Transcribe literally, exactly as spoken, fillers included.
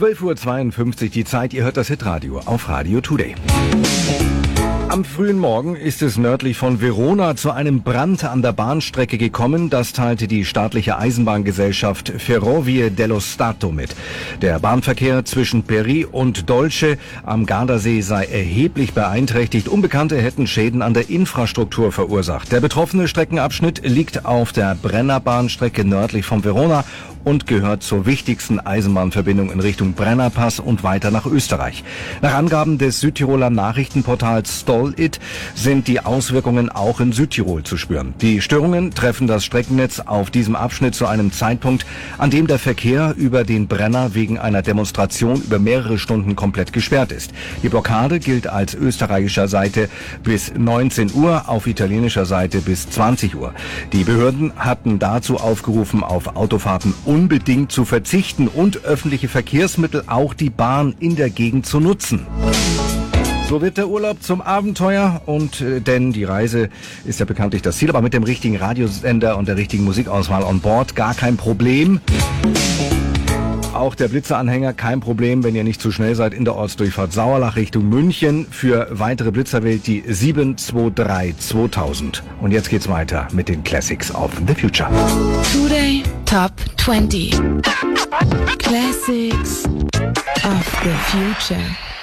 zwölf Uhr zweiundfünfzig die Zeit, ihr hört das Hitradio auf Radio Today. Am frühen Morgen ist es nördlich von Verona zu einem Brand an der Bahnstrecke gekommen. Das teilte die staatliche Eisenbahngesellschaft Ferrovie dello Stato mit. Der Bahnverkehr zwischen Peri und Dolce am Gardasee sei erheblich beeinträchtigt. Unbekannte hätten Schäden an der Infrastruktur verursacht. Der betroffene Streckenabschnitt liegt auf der Brennerbahnstrecke nördlich von Verona und gehört zur wichtigsten Eisenbahnverbindung in Richtung Brennerpass und weiter nach Österreich. Nach Angaben des Südtiroler Nachrichtenportals Stoll-It sind die Auswirkungen auch in Südtirol zu spüren. Die Störungen treffen das Streckennetz auf diesem Abschnitt zu einem Zeitpunkt, an dem der Verkehr über den Brenner wegen einer Demonstration über mehrere Stunden komplett gesperrt ist. Die Blockade gilt als österreichischer Seite bis neunzehn Uhr, auf italienischer Seite bis zwanzig Uhr. Die Behörden hatten dazu aufgerufen, auf Autofahrten unbedingt zu verzichten und öffentliche Verkehrsmittel, auch die Bahn, in der Gegend zu nutzen. So wird der Urlaub zum Abenteuer und äh, denn die Reise ist ja bekanntlich das Ziel, aber mit dem richtigen Radiosender und der richtigen Musikauswahl on board gar kein Problem. Auch der Blitzeranhänger kein Problem, wenn ihr nicht zu schnell seid in der Ortsdurchfahrt Sauerlach Richtung München. Für weitere Blitzer wählt die sieben zwei drei zweitausend. Und jetzt geht's weiter mit den Classics of the Future. Today Top zwanzig Classics of the Future.